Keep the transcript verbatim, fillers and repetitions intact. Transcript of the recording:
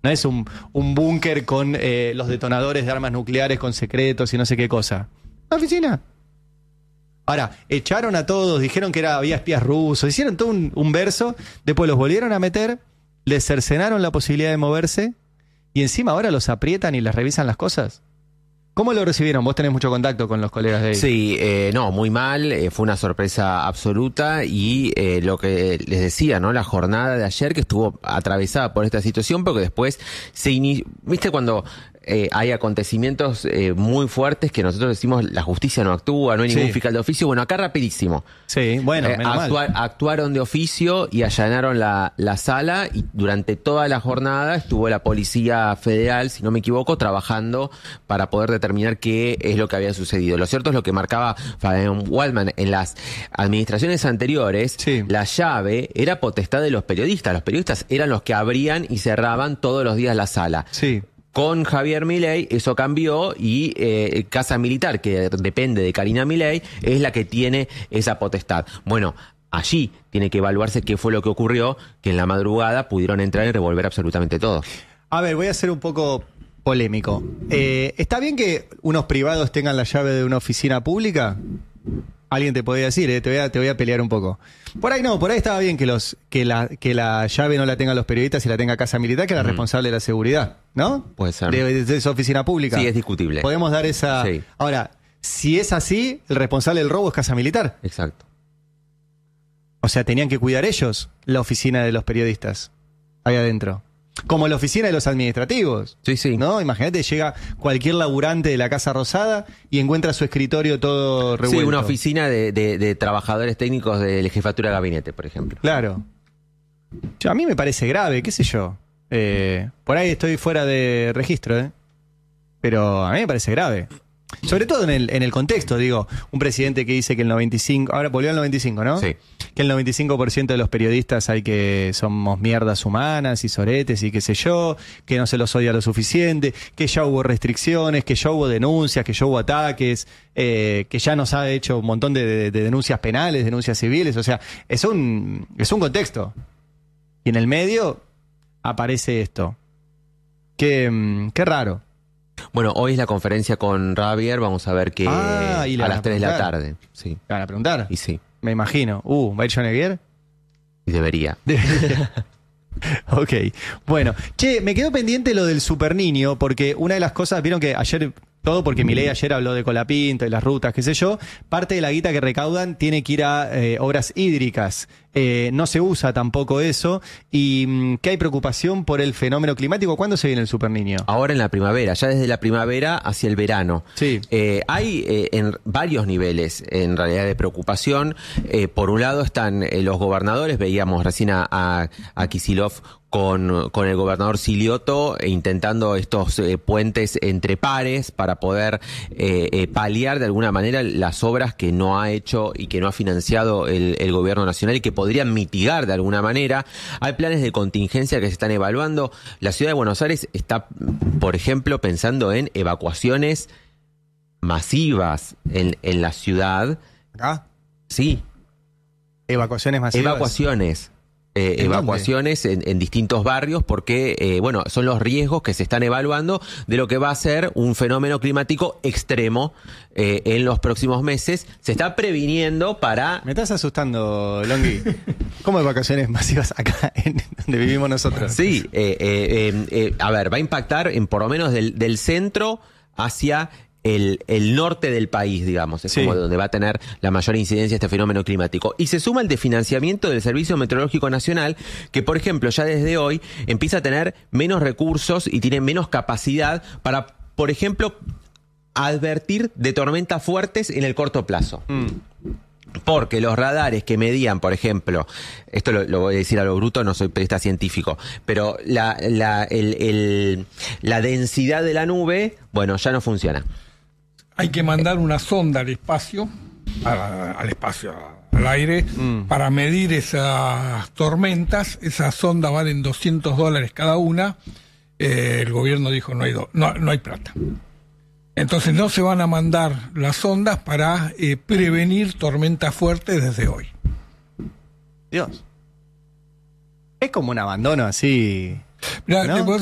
No es un, un búnker con eh, los detonadores de armas nucleares, con secretos y no sé qué cosa. Una oficina. Ahora, echaron a todos, dijeron que era, había espías rusos, hicieron todo un, un verso, después los volvieron a meter, les cercenaron la posibilidad de moverse y encima ahora los aprietan y les revisan las cosas. ¿Cómo lo recibieron? Vos tenés mucho contacto con los colegas de ahí. Sí, eh, no, muy mal, eh, fue una sorpresa absoluta y eh, lo que les decía, ¿no? La jornada de ayer que estuvo atravesada por esta situación, porque después se inició, ¿viste cuando eh, hay acontecimientos eh, muy fuertes que nosotros decimos la justicia no actúa, no hay ningún Sí. fiscal de oficio? Bueno, acá rapidísimo. Sí, bueno, Eh, menos actua- mal. actuaron de oficio y allanaron la, la sala y durante toda la jornada estuvo la Policía Federal, si no me equivoco, trabajando para poder determinar qué es lo que había sucedido. Lo cierto es lo que marcaba Fabián Waldman en las administraciones anteriores, Sí. la llave era potestad de los periodistas. Los periodistas eran los que abrían y cerraban todos los días la sala. Sí. Con Javier Milei eso cambió y eh, Casa Militar, que depende de Karina Milei, es la que tiene esa potestad. Bueno, allí tiene que evaluarse qué fue lo que ocurrió, que en la madrugada pudieron entrar y revolver absolutamente todo. A ver, voy a ser un poco polémico. Eh, ¿Está bien que unos privados tengan la llave de una oficina pública? Alguien te podría decir, eh, te, voy a, te voy a pelear un poco. Por ahí no, por ahí estaba bien que, los, que, la, que la llave no la tengan los periodistas y la tenga Casa Militar, que es la Mm. responsable de la seguridad, ¿no? Puede ser. De, de esa oficina pública. Sí, es discutible. Podemos dar esa... Sí. Ahora, si es así, el responsable del robo es Casa Militar. Exacto. O sea, tenían que cuidar ellos la oficina de los periodistas ahí adentro. Como la oficina de los administrativos. Sí, sí. ¿No? Imagínate, llega cualquier laburante de la Casa Rosada y encuentra su escritorio todo revuelto. Sí, una oficina de, de, de trabajadores técnicos de la jefatura de gabinete, por ejemplo. Claro. Yo, a mí me parece grave, qué sé yo. Eh, por ahí estoy fuera de registro, ¿eh? Pero a mí me parece grave. Sobre todo en el, en el contexto, digo, un presidente que dice que el noventa y cinco, ahora volvió al noventa y cinco, ¿no? Sí. Que el noventa y cinco por ciento de los periodistas hay que somos mierdas humanas y soretes y qué sé yo, que no se los odia lo suficiente, que ya hubo restricciones, que ya hubo denuncias, que ya hubo ataques, eh, que ya nos ha hecho un montón de, de- de denuncias penales, denuncias civiles, o sea, es un, es un contexto. Y en el medio aparece esto. Qué, mm, qué raro. Bueno, hoy es la conferencia con Javier, vamos a ver que Ah, y le a van las a tres de la preguntar. tarde. Sí, ¿Te van a preguntar? y sí, Me imagino. Uh, ¿va a ir John Eguier? y debería. Ok, bueno. Che, me quedó pendiente lo del super niño, porque una de las cosas, vieron que ayer, todo porque Milei ayer habló de Colapinto y las rutas, qué sé yo, parte de la guita que recaudan tiene que ir a eh, obras hídricas. Eh, no se usa tampoco eso, y mm, que hay preocupación por el fenómeno climático. ¿Cuándo se viene el super niño? Ahora en la primavera, ya desde la primavera hacia el verano. Sí. Eh, hay eh, en varios niveles, en realidad, de preocupación. Eh, por un lado están eh, los gobernadores, veíamos recién a, a, a Kicillof con, con el gobernador Silioto eh, intentando estos eh, puentes entre pares para poder eh, eh, paliar de alguna manera las obras que no ha hecho y que no ha financiado el, el gobierno nacional y que podrían mitigar de alguna manera. Hay planes de contingencia que se están evaluando. La ciudad de Buenos Aires está, por ejemplo, pensando en evacuaciones masivas en, en la ciudad. ¿Acá? Sí, Evacuaciones masivas. evacuaciones. Eh, ¿En evacuaciones en, en distintos barrios porque, eh, bueno, son los riesgos que se están evaluando de lo que va a ser un fenómeno climático extremo eh, en los próximos meses. Se está previniendo para... Me estás asustando, Longhi. ¿Cómo hay vacaciones masivas acá en donde vivimos nosotros? Sí, eh, eh, eh, eh, a ver, va a impactar en por lo menos del, del centro hacia el, el norte del país, digamos. Es Sí. como donde va a tener la mayor incidencia este fenómeno climático. Y se suma el desfinanciamiento del Servicio Meteorológico Nacional, que, por ejemplo, ya desde hoy empieza a tener menos recursos y tiene menos capacidad para, por ejemplo, advertir de tormentas fuertes en el corto plazo. Mm. Porque los radares que medían, por ejemplo, esto lo, lo voy a decir a lo bruto, no soy periodista científico, pero la, la, el, el, la densidad de la nube, bueno, ya no funciona. Hay que mandar una sonda al espacio, a- al espacio, al aire, Mm. para medir esas tormentas. Esas sondas valen doscientos dólares cada una. Eh, el gobierno dijo no hay, do- no, no hay plata. Entonces no se van a mandar las sondas para eh, prevenir tormentas fuertes desde hoy. Dios. Es como un abandono así. Mirá, ¿No? vos